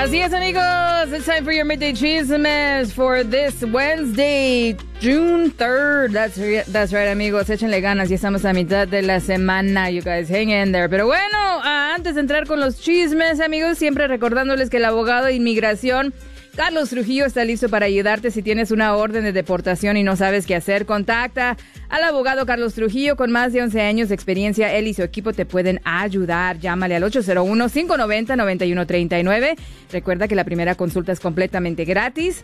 Así es, amigos. It's time for your midday chismes for this Wednesday, June 3rd. That's right, amigos. Échenle ganas. Ya estamos a mitad de la semana. You guys hang in there. Pero bueno, antes de entrar con los chismes, amigos, siempre recordándoles que el abogado de inmigración Carlos Trujillo está listo para ayudarte. Si tienes una orden de deportación y no sabes qué hacer, contacta al abogado Carlos Trujillo. Con más de 11 años de experiencia, él y su equipo te pueden ayudar. Llámale al 801-590-9139. Recuerda que la primera consulta es completamente gratis.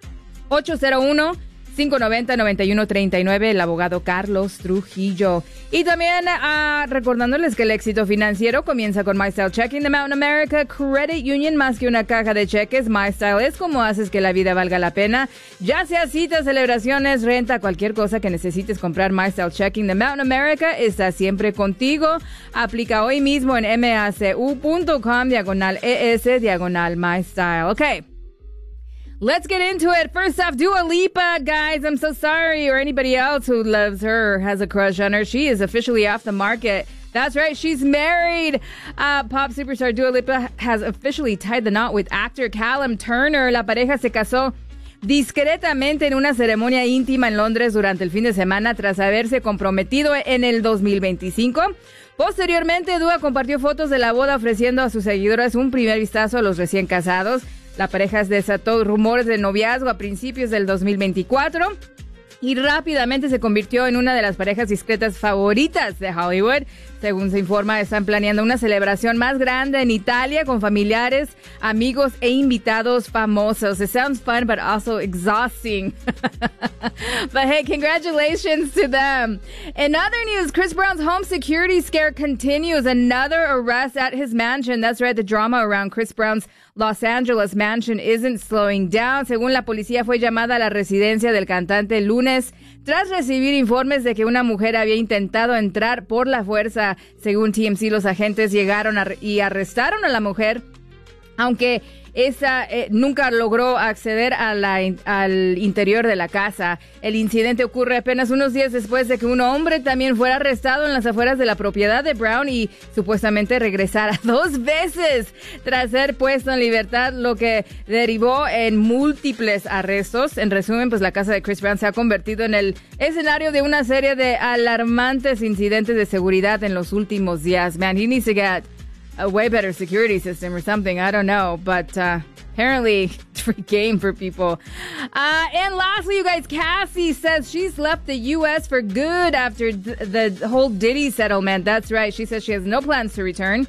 801-590-9139, el abogado Carlos Trujillo. Y también recordándoles que el éxito financiero comienza con My Style Checking de Mountain America Credit Union. Más que una caja de cheques, My Style es como haces que la vida valga la pena. Ya sea citas, celebraciones, renta, cualquier cosa que necesites comprar, My Style Checking de Mountain America está siempre contigo. Aplica hoy mismo en macu.com/ES/My Style. Okay. Let's get into it. First off, Dua Lipa, guys. I'm so sorry, or anybody else who loves her or has a crush on her. She is officially off the market. That's right, she's married. Pop superstar Dua Lipa has officially tied the knot with actor Callum Turner. La pareja se casó discretamente en una ceremonia íntima en Londres durante el fin de semana tras haberse comprometido en el 2025. Posteriormente, Dua compartió fotos de la boda ofreciendo a sus seguidoras un primer vistazo a los recién casados. La pareja desató rumores de noviazgo a principios del 2024 y rápidamente se convirtió en una de las parejas discretas favoritas de Hollywood. Según se informa, están planeando una celebración más grande en Italia con familiares, amigos e invitados famosos. It sounds fun, but also exhausting. But hey, congratulations to them. In other news, Chris Brown's home security scare continues. Another arrest at his mansion. That's right, the drama around Chris Brown's Los Angeles mansion isn't slowing down. Según la policía, fue llamada a la residencia del cantante el lunes tras recibir informes de que una mujer había intentado entrar por la fuerza. Según TMZ, los agentes llegaron y arrestaron a la mujer, aunque esa nunca logró acceder al interior de la casa. El incidente ocurre apenas unos días después de que un hombre también fuera arrestado en las afueras de la propiedad de Brown y supuestamente regresara 2 veces tras ser puesto en libertad, lo que derivó en múltiples arrestos. En resumen, pues la casa de Chris Brown se ha convertido en el escenario de una serie de alarmantes incidentes de seguridad en los últimos días. Man, he needs to get a way better security system or something. I don't know, but apparently it's free game for people. And lastly, you guys, Cassie says she's left the U.S. for good after the whole Diddy settlement. That's right. She says she has no plans to return.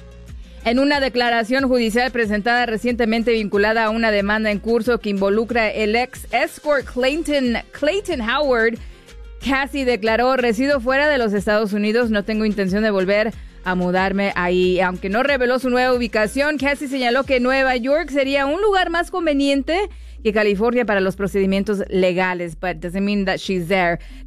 En una declaración judicial presentada recientemente vinculada a una demanda en curso que involucra el ex escort Clayton Howard, Cassie declaró: resido fuera de los Estados Unidos, no tengo intención de volver a mudarme ahí. Aunque no reveló su nueva ubicación, Cassie señaló que Nueva York sería un lugar más conveniente que California para los procedimientos legales, but doesn't mean that she's there.